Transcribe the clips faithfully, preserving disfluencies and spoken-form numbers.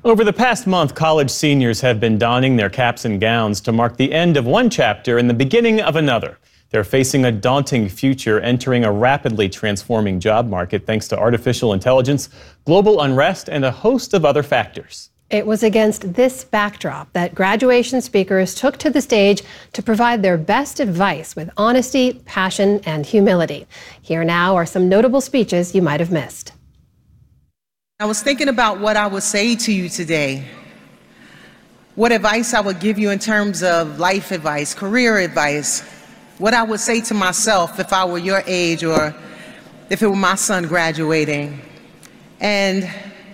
Over the past month, college seniors have been donning their caps and gowns to mark the end of one chapter and the beginning of another. They're facing a daunting future, entering a rapidly transforming job market thanks to artificial intelligence, global unrest, and a host of other factors. It was against this backdrop that graduation speakers took to the stage to provide their best advice with honesty, passion, and humility. Here now are some notable speeches you might have missed. I was thinking about what I would say to you today, what advice I would give you in terms of life advice, career advice, what I would say to myself if I were your age or if it were my son graduating. And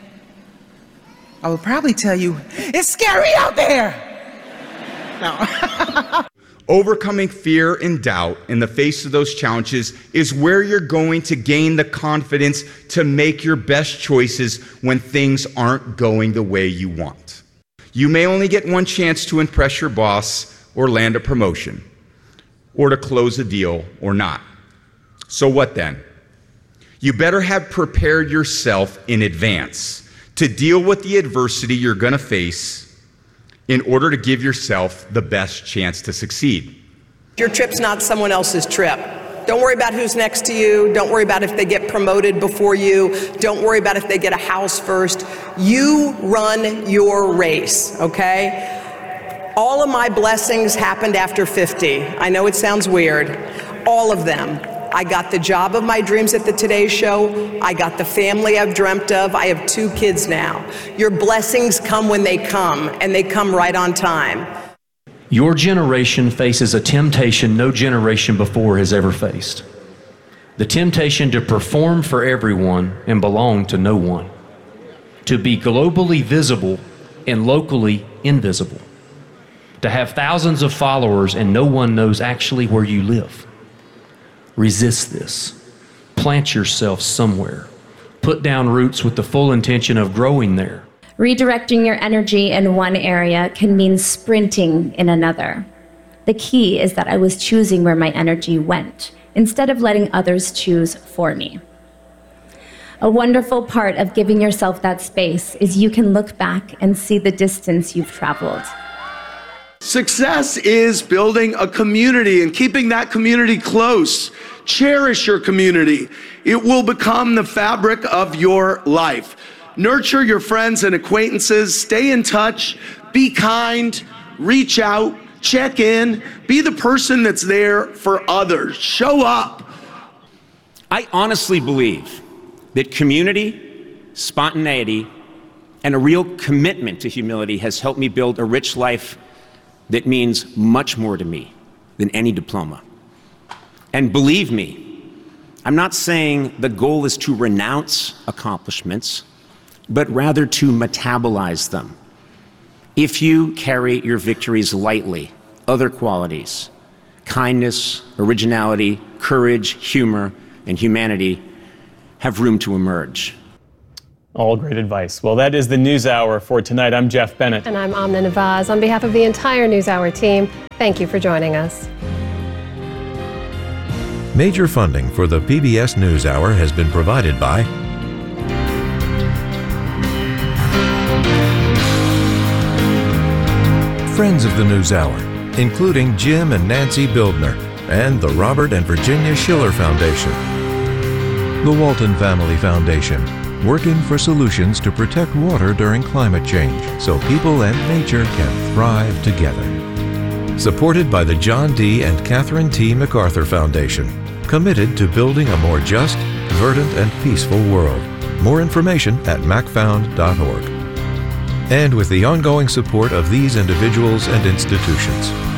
I would probably tell you, it's scary out there. No. Overcoming fear and doubt in the face of those challenges is where you're going to gain the confidence to make your best choices when things aren't going the way you want. You may only get one chance to impress your boss or land a promotion, or to close a deal or not. So what then? You better have prepared yourself in advance to deal with the adversity you're going to face in order to give yourself the best chance to succeed. Your trip's not someone else's trip. Don't worry about who's next to you. Don't worry about if they get promoted before you. Don't worry about if they get a house first. You run your race, okay? All of my blessings happened after fifty. I know it sounds weird. All of them. I got the job of my dreams at the Today Show. I got the family I've dreamt of. I have two kids now. Your blessings come when they come, and they come right on time. Your generation faces a temptation no generation before has ever faced. The temptation to perform for everyone and belong to no one. To be globally visible and locally invisible. To have thousands of followers and no one knows actually where you live. Resist this. Plant yourself somewhere. Put down roots with the full intention of growing there. Redirecting your energy in one area can mean sprinting in another. The key is that I was choosing where my energy went, instead of letting others choose for me. A wonderful part of giving yourself that space is you can look back and see the distance you've traveled. Success is building a community and keeping that community close. Cherish your community. It will become the fabric of your life. Nurture your friends and acquaintances. Stay in touch. Be kind. Reach out. Check in. Be the person that's there for others. Show up. I honestly believe that community, spontaneity, and a real commitment to humility has helped me build a rich life that means much more to me than any diploma. And believe me, I'm not saying the goal is to renounce accomplishments, but rather to metabolize them. If you carry your victories lightly, other qualities, kindness, originality, courage, humor, and humanity have room to emerge. All great advice. Well, that is the NewsHour for tonight. I'm Jeff Bennett. And I'm Amna Nawaz. On behalf of the entire NewsHour team, thank you for joining us. Major funding for the P B S NewsHour has been provided by friends of the NewsHour, including Jim and Nancy Bildner, and the Robert and Virginia Schiller Foundation, the Walton Family Foundation, working for solutions to protect water during climate change so people and nature can thrive together. Supported by the John D. and Catherine T. MacArthur Foundation, committed to building a more just, verdant, and peaceful world. More information at mac found dot org. And with the ongoing support of these individuals and institutions.